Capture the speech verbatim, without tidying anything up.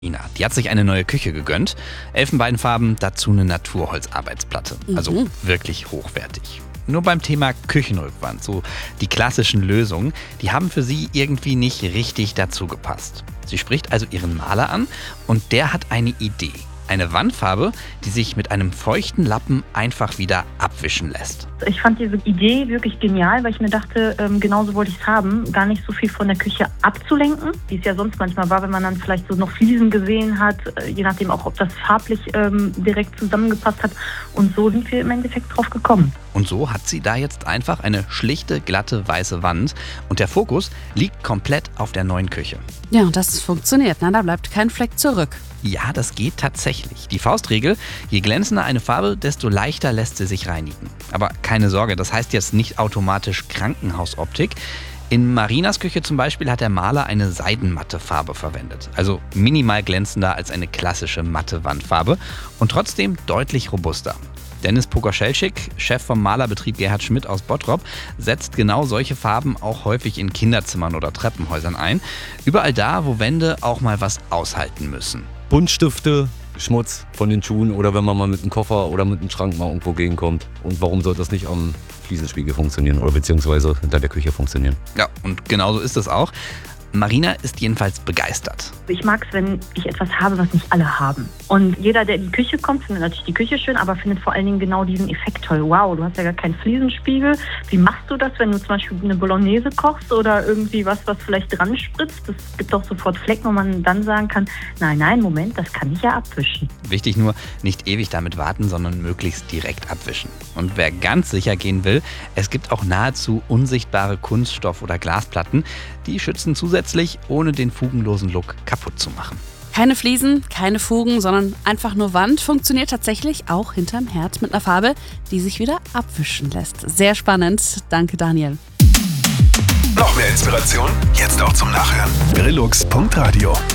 Ina, die hat sich eine neue Küche gegönnt. Elfenbeinfarben, dazu eine Naturholzarbeitsplatte. Also Mhm. wirklich hochwertig. Nur beim Thema Küchenrückwand, so die klassischen Lösungen, die haben für sie irgendwie nicht richtig dazu gepasst. Sie spricht also ihren Maler an und der hat eine Idee. Eine Wandfarbe, die sich mit einem feuchten Lappen einfach wieder abwischen lässt. Ich fand diese Idee wirklich genial, weil ich mir dachte, ähm, genauso wollte ich es haben, gar nicht so viel von der Küche abzulenken, wie es ja sonst manchmal war, wenn man dann vielleicht so noch Fliesen gesehen hat, äh, je nachdem auch, ob das farblich ähm, direkt zusammengepasst hat. Und so sind wir im Endeffekt drauf gekommen. Und so hat sie da jetzt einfach eine schlichte, glatte, weiße Wand und der Fokus liegt komplett auf der neuen Küche. Ja, und das funktioniert, na, da bleibt kein Fleck zurück. Ja, das geht tatsächlich. Die Faustregel, je glänzender eine Farbe, desto leichter lässt sie sich reinigen. Aber keine Sorge, das heißt jetzt nicht automatisch Krankenhausoptik. In Marinas Küche zum Beispiel hat der Maler eine seidenmatte Farbe verwendet. Also minimal glänzender als eine klassische matte Wandfarbe und trotzdem deutlich robuster. Dennis Pokoschelschik, Chef vom Malerbetrieb Gerhard Schmidt aus Bottrop, setzt genau solche Farben auch häufig in Kinderzimmern oder Treppenhäusern ein. Überall da, wo Wände auch mal was aushalten müssen. Buntstifte, Schmutz von den Schuhen oder wenn man mal mit einem Koffer oder mit einem Schrank mal irgendwo gegenkommt. Und warum soll das nicht am Fliesenspiegel funktionieren oder beziehungsweise hinter der Küche funktionieren? Ja, und genauso ist es auch. Marina ist jedenfalls begeistert. Ich mag es, wenn ich etwas habe, was nicht alle haben. Und jeder, der in die Küche kommt, findet natürlich die Küche schön, aber findet vor allen Dingen genau diesen Effekt toll. Wow, du hast ja gar keinen Fliesenspiegel. Wie machst du das, wenn du zum Beispiel eine Bolognese kochst oder irgendwie was, was vielleicht dran spritzt? Es gibt doch sofort Flecken, wo man dann sagen kann, nein, nein, Moment, das kann ich ja abwischen. Wichtig nur, nicht ewig damit warten, sondern möglichst direkt abwischen. Und wer ganz sicher gehen will, es gibt auch nahezu unsichtbare Kunststoff- oder Glasplatten, die schützen zusätzlich, ohne den fugenlosen Look kaputt zu machen. Keine Fliesen, keine Fugen, sondern einfach nur Wand funktioniert tatsächlich auch hinterm Herd mit einer Farbe, die sich wieder abwischen lässt. Sehr spannend. Danke, Daniel. Noch mehr Inspiration? Jetzt auch zum Nachhören. Grillux Punkt Radio